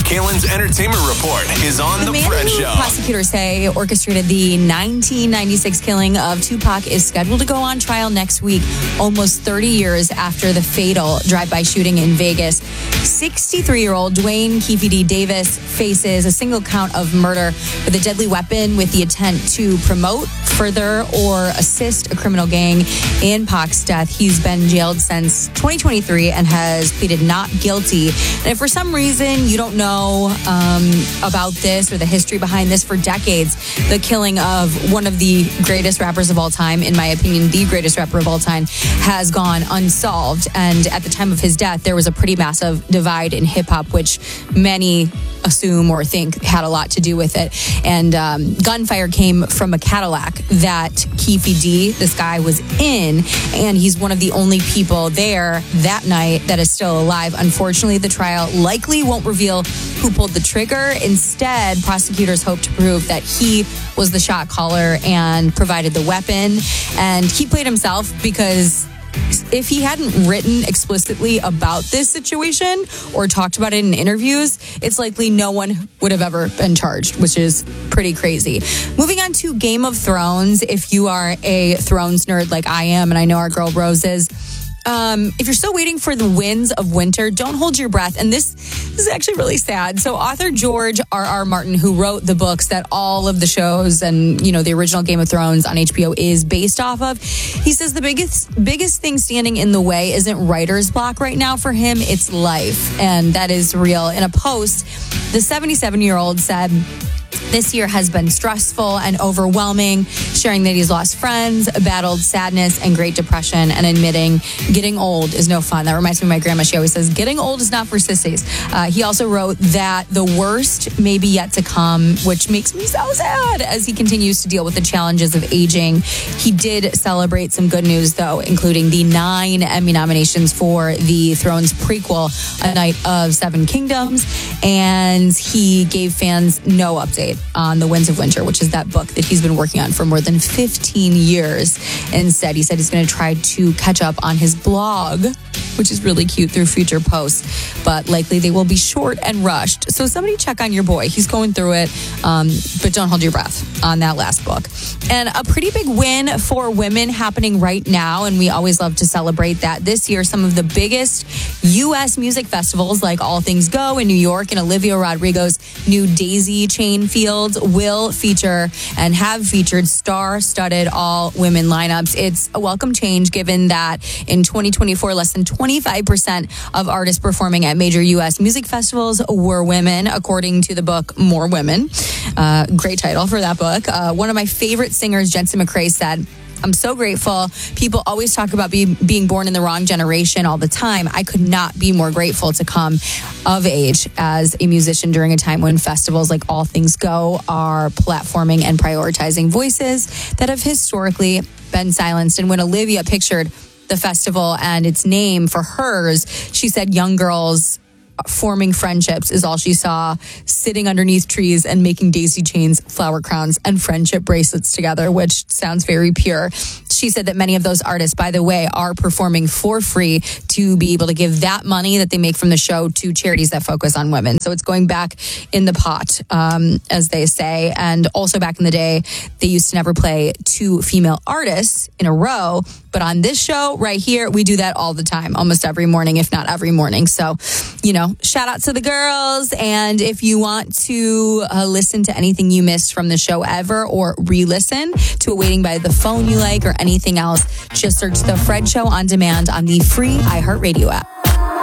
Kalen's Entertainment Report is on The Fred Show. Prosecutors say orchestrated the 1996 killing of Tupac is scheduled to go on trial next week, almost 30 years after the fatal drive-by shooting in Vegas. 63-year-old Dwayne Keefe D. Davis faces a single count of murder with a deadly weapon with the intent to promote, further, or assist a criminal gang in Pac's death. He's been jailed since 2023 and has pleaded not guilty. And if for some reason you don't know about this or the history behind this, for decades, the killing of one of the greatest rappers of all time, in my opinion, the greatest rapper of all time, has gone unsolved. And at the time of his death, there was a pretty massive divide in hip-hop, which many assume or think had a lot to do with it. And gunfire came from a Cadillac that Keefe D, this guy, was in, and he's one of the only people there that night that is still alive. Unfortunately, the trial likely won't reveal who pulled the trigger. Instead, prosecutors hope to prove that he was the shot caller and provided the weapon. And he played himself because if he hadn't written explicitly about this situation or talked about it in interviews, it's likely no one would have ever been charged, which is pretty crazy. Moving on to Game of Thrones. If you are a Thrones nerd like I am, and I know our girl Rose is, if you're still waiting for the winds of winter, don't hold your breath. And this is actually really sad. So author George R.R. Martin, who wrote the books that all of the shows and, you know, the original Game of Thrones on HBO is based off of, he says the biggest thing standing in the way isn't writer's block right now for him, it's life. And that is real. In a post, the 77-year-old said, "This year has been stressful and overwhelming," sharing that he's lost friends, battled sadness and Great Depression, and admitting getting old is no fun. That reminds me of my grandma. She always says, getting old is not for sissies. He also wrote that the worst may be yet to come, which makes me so sad as he continues to deal with the challenges of aging. He did celebrate some good news, though, including the 9 Emmy nominations for the Thrones prequel, A Night of Seven Kingdoms, and he gave fans no update on The Winds of Winter, which is that book that he's been working on for more than 15 years. Instead, he said he's going to try to catch up on his blog, which is really cute, through future posts, but likely they will be short and rushed. So somebody check on your boy. He's going through it, but don't hold your breath on that last book. And a pretty big win for women happening right now, and we always love to celebrate that. This year, some of the biggest U.S. music festivals, like All Things Go in New York and Olivia Rodrigo's new Daisy Chain Fields, will feature and have featured star-studded all-women lineups. It's a welcome change, given that in 2024, less than 25% of artists performing at major U.S. music festivals were women, according to the book More Women. Great title for that book. One of my favorite singers, Jensen McRae, said, "I'm so grateful. People always talk about being born in the wrong generation all the time. I could not be more grateful to come of age as a musician during a time when festivals like All Things Go are platforming and prioritizing voices that have historically been silenced." And when Olivia pictured the festival and its name for hers, she said young girls forming friendships is all she saw, sitting underneath trees and making daisy chains, flower crowns, and friendship bracelets together, which sounds very pure. She said that many of those artists, by the way, are performing for free to be able to give that money that they make from the show to charities that focus on women. So it's going back in the pot, as they say. And also back in the day, they used to never play 2 female artists in a row. But on this show right here, we do that all the time, almost every morning, if not every morning. So, you know, shout out to the girls. And if you want to listen to anything you missed from the show ever, or re-listen to a Waiting by the Phone you like, or anything else, just search The Fred Show on demand on the free iHeartRadio app.